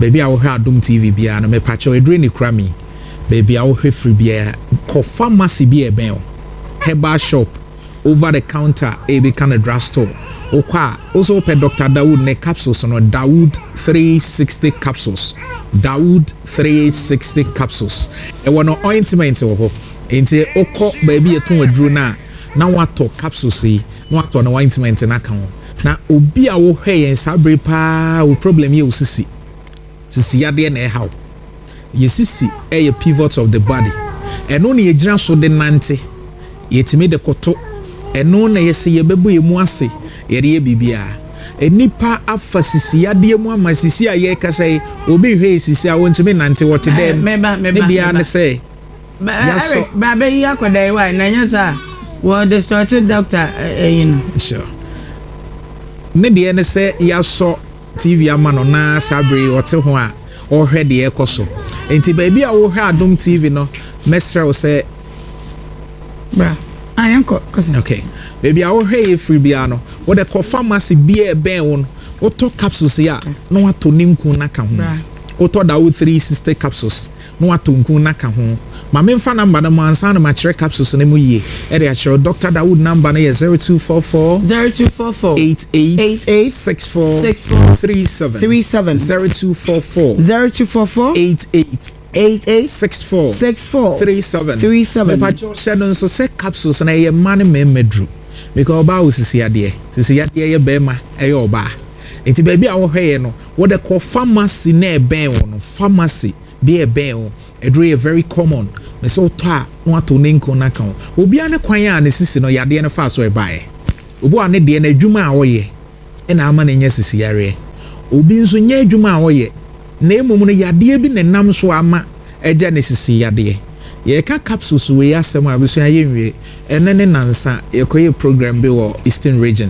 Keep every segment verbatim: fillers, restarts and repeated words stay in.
baby a wo hwe Adom T V bia no me pacho edre ni kura mi baby a wo hwe free bia ko pharmacy bia ben o herbal shop over the counter e be kind of drugstore okwa also pe Doctor Dawood ne capsules no Dawood three sixty capsules Dawood three sixty capsules e wono ointment wo ho enti okọ baby eton aduro na na wato capsules yi na wato na ointment na kan ho na obi a wo hwe yen sabre pa wo problem ye osisi sisi yade na e haw yesisi e pivot of the body eno ne yegyina so de nante yetimi de koto eno na yesi yebebu emu ase yere bibia enipa afa sisi yade mu ama sisi aye kasai obi hwe sisi a wontimi nante wote dem ne dia ne say yaso ba be yi akodai wa na nyasa wo distorted doctor you know sure ne dia ne say yaso T V amano na sabre wote ho a o hwe de ekoso enti ba bia wo hwe Adom T V no mesra wo say bra ayanko kosi okay baby I will hear free biano what the call pharmacy beer ben one auto capsules ya no wato ninku na ka ho auto Dawood three sixty capsules no wato nku na ka ho ma me mfa number na mansa na ma chere capsules na mu yie e de a chere Doctor Dawood number na zero two four four eight eight six four three seven zero two four four eight eight eight eight six four six four three seven three seven me pacho shedon so se capsules na ye mane me medru because oba osisi ade sisi ade ye bema e ye oba enti baby a wo hweye no what the call pharmacy na e ben wo no pharmacy be e ben wo edro ye very common me so to a no ato nenko na kan obi ane kwan a ne sisi no yade ne fa so e bae obo ane de na adwuma a wo ye e na ama na nya sisi yare obi nso nya adwuma a wo ye na emum no yade bi ne nam so ama eja ne sisi yade ye ka capsules we asem abeso aye nwie ene ne nansa ye koye program be wo Eastern region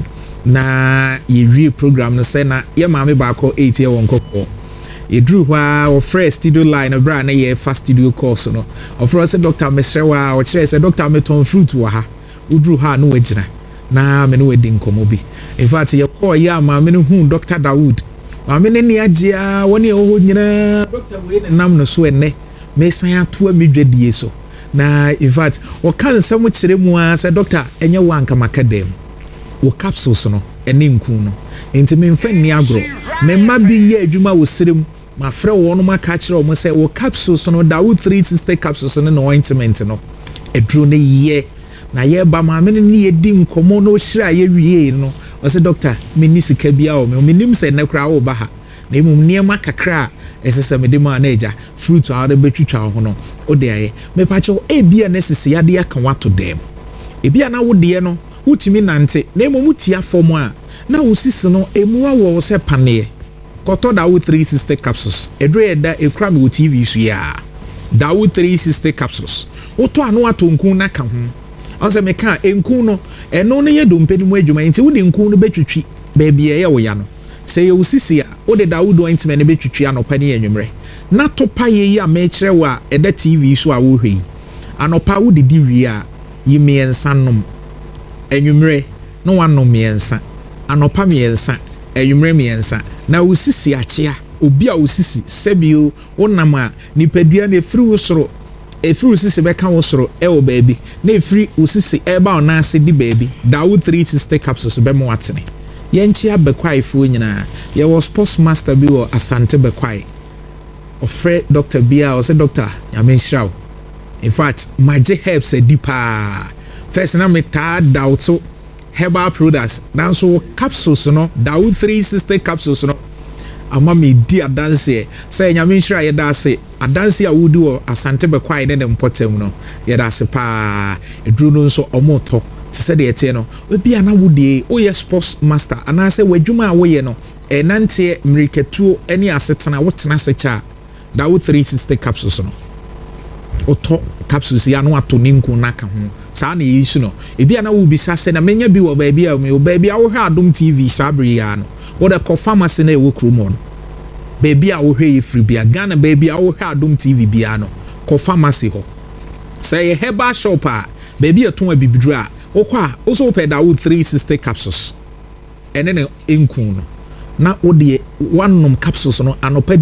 na ye wie program no say na ye maame ba ko eight ye won kokko ye drew wa o fresh studio line bra na ye fast studio course no of course Doctor Mesrewa o kire say Doctor Meton fruit wa ha udru ha no wagina na me no wedi nkomo bi in fact ye ko ye maame no hu Doctor Dawood maame ne ne agea woni e ho nyina Doctor we ne nam no so enne me san ato amedwadie so na in fact o kan sam kire mu a say doctor enye wanka makadem o capsules no ene nku no enti me mfa ni agro me ma bi ye adwuma wo sirem ma frɛ wo no maka kire o mo say o capsules no Dawood three sixty capsules no ointment no edro ne ye na ye ba ma me ne ye di nkomo no hira ye wie no o say doctor me ni sika bia o me nim say na kra wo ba ha na emum niema kakra esese me de ma na eja fruit a de betwitwa ho no o de aye me pa cho e bia na sese ya de aka wato dem e bia na wo de no wutimi nante na emum tia fom a na wo sisi no emu a wo se pane koto Dawood three sixty capsules edre eda ekra me wo T V su ya Dawood three sixty capsules wo to anu ato nku na ka ho anse me ka enku no eno ne ye dompedi mu adwuma nti wo de nku no betwitwi ba bia ye wo ya no say you sisi a o de Dawood ointment ne betwitwi anopa ne enwumre na topa ye yi a me kire wa e da T V so a wo hwe anopa wo de di wi a yi me ensa nom enwumre no wanom me ensa anopa me ensa enwumre me ensa na wo sisi achia obi a wo sisi sebio wonam a nipadua na efiri wo soro efiri sisi beka wo soro e wo baabi na efiri wo sisi e ba ona ase di baabi Dawood three sixty capsules be mo watene yenchi abekwai fu nyina ye was sports master bi wo Asante bekwai ofre Doctor Bia o say doctor ya me nshraw in fact magic herbs e deeper first na me ta doubt so herbal products now so capsules no Dawood three sixty capsules no ama me di adanse say nya me nshra ye da se adanse a wudi wo Asante bekwai ne ne mpotem no ye da se pa eduru no nso omoto tse de ete no obi ana wudie o ye sports master ana se wadwuma a wo ye no e nante mriketuo ene asetena wotena secha Dawood three sixty capsules no oto capsules ya no ato ninku naka ho sa na yisu no ebi ana wo bisa se na menya bi wo ba bi a me wo ba bi a wo hwe Adom T V sabri ya no wo de ko pharmacy na e wo kromo no ba bi a wo hwe free bia Ghana ba bi a wo hwe Adom T V bia no ko pharmacy ho say herbal shop a ba bi eton abibidru a okwa also pay Dawood three sixty capsules ene ne enku no na wo de one nom capsules no anopa